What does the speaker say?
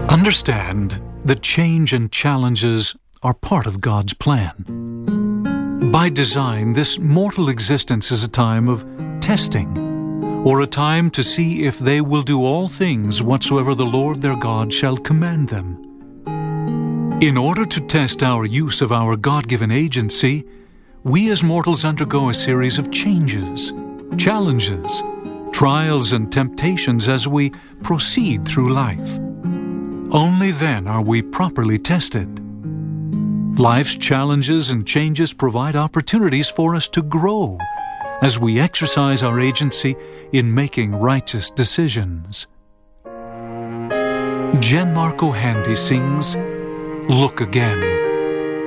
Understand that change and challenges are part of God's plan. By design, this mortal existence is a time of testing, or a time to see if they will do all things whatsoever the Lord their God shall command them. In order to test our use of our God-given agency, we as mortals undergo a series of changes, challenges, trials and temptations as we proceed through life. Only then are we properly tested. Life's challenges and changes provide opportunities for us to grow as we exercise our agency in making righteous decisions. Jen Marco Handy sings, "Look Again."